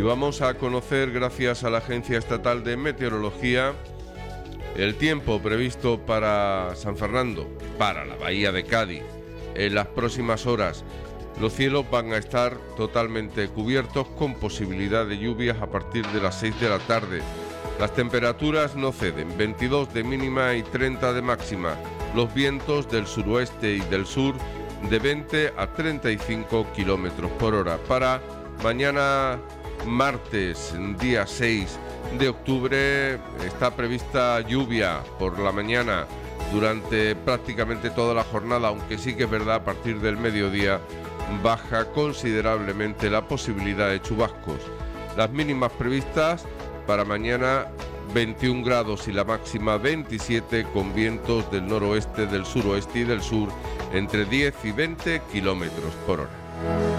vamos a conocer, gracias a la Agencia Estatal de Meteorología, el tiempo previsto para San Fernando, para la Bahía de Cádiz. En las próximas horas los cielos van a estar totalmente cubiertos con posibilidad de lluvias a partir de las 6 de la tarde. Las temperaturas no ceden, 22 de mínima y 30 de máxima. Los vientos del suroeste y del sur de 20 a 35 kilómetros por hora. Para mañana martes, día 6 de octubre, está prevista lluvia por la mañana durante prácticamente toda la jornada, aunque sí que es verdad, a partir del mediodía baja considerablemente la posibilidad de chubascos. Las mínimas previstas para mañana 21 grados y la máxima 27, con vientos del noroeste, del suroeste y del sur entre 10 y 20 kilómetros por hora.